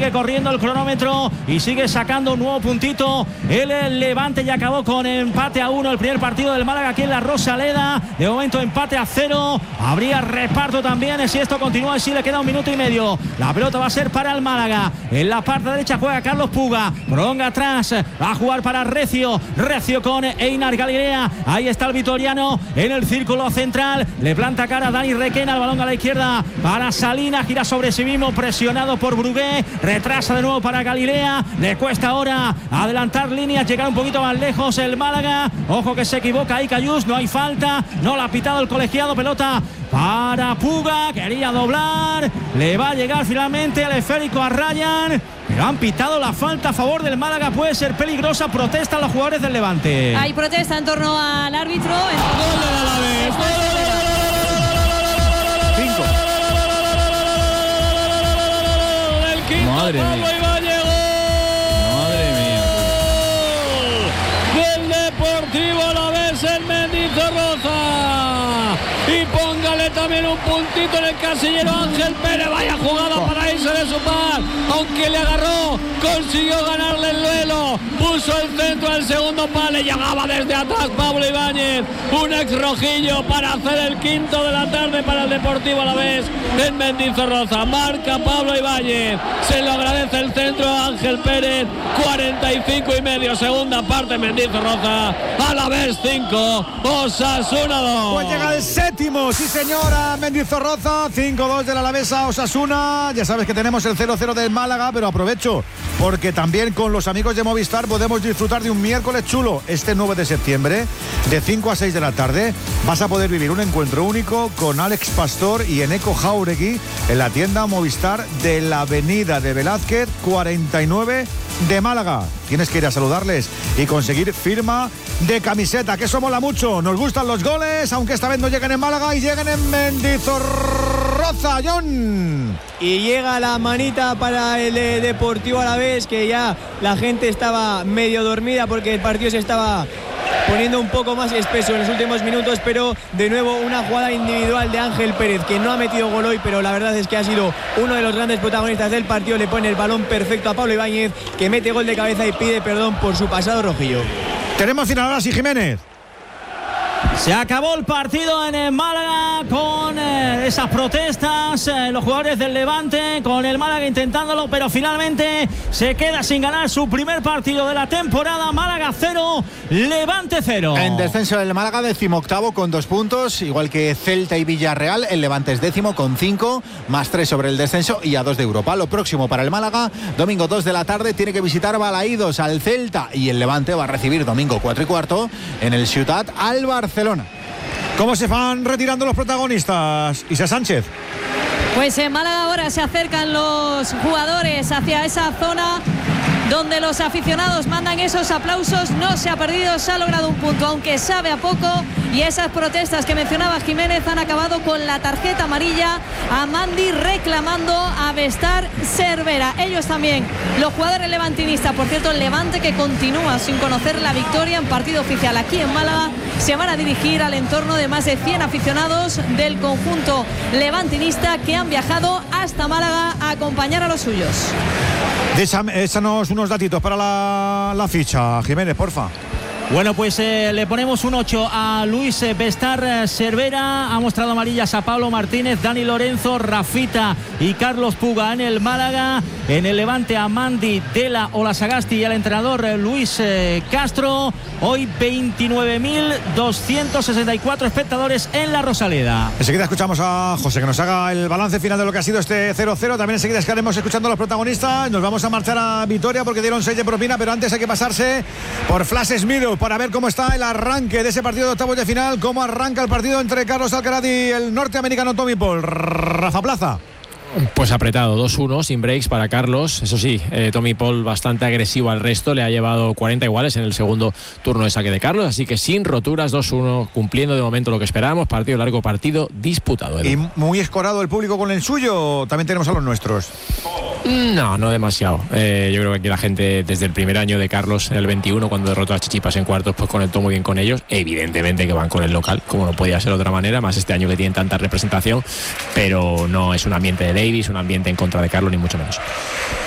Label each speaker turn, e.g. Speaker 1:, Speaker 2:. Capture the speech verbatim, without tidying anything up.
Speaker 1: sigue corriendo el cronómetro y sigue sacando un nuevo puntito el Levante. Ya acabó con empate a uno el primer partido del Málaga aquí en la Rosaleda. De momento empate a cero. Habría reparto también si esto continúa y si le queda un minuto y medio. La pelota va a ser para el Málaga. En la parte derecha juega Carlos Puga. Prolonga atrás. Va a jugar para Recio. Recio con Einar Galilea. Ahí está el vitoriano en el círculo central. Le planta cara a Dani Requena. El balón a la izquierda para Salina. Gira sobre sí mismo. Presionado por Brugué. Retrasa de nuevo para Galilea. Le cuesta ahora adelantar líneas. Llegar un poquito más lejos el Málaga. Ojo que se equivoca ahí Cayús. No hay falta. No la ha pitado el colegiado. Pelota para Puga. Quería doblar. Le va a llegar finalmente el esférico a Ryan. Pero han pitado la falta a favor del Málaga. Puede ser peligrosa. Protestan los jugadores del Levante.
Speaker 2: Hay protesta en torno al árbitro.
Speaker 1: Gol del Alavés.
Speaker 3: Cinco.
Speaker 1: El quinto.
Speaker 3: Madre mía. Madre mía.
Speaker 1: Del Deportivo Alavés en Mendizorroza. Y póngale también un puntito en el casillero Ángel Pérez. Vaya jugada para irse de su par. Aunque le agarró, consiguió ganarle el duelo. Puso el centro al segundo palo. Llegaba desde atrás Pablo Ibáñez. Un ex rojillo para hacer el quinto de la tarde para el Deportivo Alavés en Mendizorroza. Marca Pablo Ibáñez. Se lo agradece el centro a Ángel Pérez. cuarenta y cinco y medio. Segunda parte Mendizorroza. Alavés cinco. Osasuna dos.
Speaker 4: Pues llega el séptimo, sí señora, Mendizorroza, cinco dos del Alavesa Osasuna. Ya sabes que tenemos el cero cero del Málaga, pero aprovecho porque también con los amigos de Movistar podemos disfrutar de un miércoles chulo. Este nueve de septiembre, de cinco a seis de la tarde, vas a poder vivir un encuentro único con Alex Pastor y Eneco Jauregui en la tienda Movistar de la Avenida de Velázquez cuarenta y nueve de Málaga. Tienes que ir a saludarles y conseguir firma de camiseta, que eso mola mucho. Nos gustan los goles, aunque esta vez no lleguen en Málaga y lleguen en Mendizorroza. John.
Speaker 5: Y llega la manita para el eh, Deportivo Alavés, que ya la gente estaba medio dormida porque el partido se estaba poniendo un poco más espeso en los últimos minutos, pero de nuevo una jugada individual de Ángel Pérez, que no ha metido gol hoy, pero la verdad es que ha sido uno de los grandes protagonistas del partido. Le pone el balón perfecto a Pablo Ibáñez, que mete gol de cabeza y pide perdón por su pasado rojillo.
Speaker 4: Tenemos final ahora, sí, Jiménez.
Speaker 1: Se acabó el partido en el Málaga con eh, esas protestas, eh, los jugadores del Levante, con el Málaga intentándolo, pero finalmente se queda sin ganar su primer partido de la temporada. Málaga cero, Levante cero.
Speaker 6: En descenso del Málaga, decimoctavo con dos puntos, igual que Celta y Villarreal. El Levante es décimo con cinco, más tres sobre el descenso y a dos de Europa. Lo próximo para el Málaga, domingo dos de la tarde, tiene que visitar Balaídos al Celta, y el Levante va a recibir domingo cuatro y cuarto en el Ciutat al Barcelona.
Speaker 4: ¿Cómo se van retirando los protagonistas? Isa Sánchez.
Speaker 2: Pues en Málaga ahora se acercan los jugadores hacia esa zona donde los aficionados mandan esos aplausos. No se ha perdido, se ha logrado un punto, aunque sabe a poco, y esas protestas que mencionaba Jiménez han acabado con la tarjeta amarilla a Mandi, reclamando a Bestar Cervera. Ellos también, los jugadores levantinistas. Por cierto, el Levante, que continúa sin conocer la victoria en partido oficial aquí en Málaga, se van a dirigir al entorno de más de cien aficionados del conjunto levantinista que han viajado hasta Málaga a acompañar a los suyos.
Speaker 4: Échanos unos datitos para la, la ficha, Jiménez, porfa.
Speaker 1: Bueno, pues eh, le ponemos un ocho a Luis eh, Bestar eh, Cervera. Ha mostrado amarillas a Pablo Martínez, Dani Lorenzo, Rafita y Carlos Puga en el Málaga. En el Levante a Mandi, Dela, Olasagasti y al entrenador eh, Luis eh, Castro. Hoy veintinueve mil doscientos sesenta y cuatro espectadores en la Rosaleda.
Speaker 4: Enseguida escuchamos a José, que nos haga el balance final de lo que ha sido este cero cero. También enseguida estaremos escuchando a los protagonistas. Nos vamos a marchar a Vitoria porque dieron seis de propina, pero antes hay que pasarse por Flash Smiro para ver cómo está el arranque de ese partido de octavos de final, cómo arranca el partido entre Carlos Alcaraz y el norteamericano Tommy Paul. Rafa Plaza.
Speaker 7: Pues apretado, dos uno, sin breaks para Carlos. Eso sí, eh, Tommy Paul bastante agresivo al resto. Le ha llevado cuarenta iguales en el segundo turno de saque de Carlos. Así que sin roturas, dos uno, cumpliendo de momento lo que esperábamos. Partido largo, partido disputado. ¿eh?
Speaker 4: Y muy escorado el público con el suyo. También tenemos a los nuestros.
Speaker 7: No, no demasiado. Eh, yo creo que aquí la gente, desde el primer año de Carlos, en el veintiuno, cuando derrotó a Chichipas en cuartos, pues conectó muy bien con ellos. Evidentemente que van con el local, como no podía ser de otra manera, más este año que tienen tanta representación. Pero no es un ambiente de Davis, un ambiente en contra de Carlos, ni mucho menos.